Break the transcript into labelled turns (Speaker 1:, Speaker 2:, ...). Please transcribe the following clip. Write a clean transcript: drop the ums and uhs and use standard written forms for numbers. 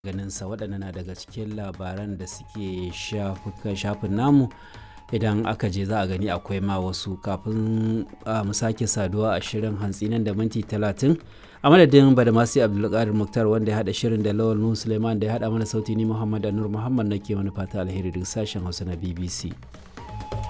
Speaker 1: ganinsa. Waɗannan na daga cikin labaran da suke shafin namu. Idan aka je za a gani akwai ma wasu. Kafin mu sake saduwa a shirin hantsi nan da minti 30, a madadin Badamasi Abdulkadir Muktar wanda ya haɗa shirin da Lawal Nuhu Suleiman da ya haɗa mana sauti, ni Muhammad Anur Muhammad nake mana fata alheri daga sashen Hausa na BBC.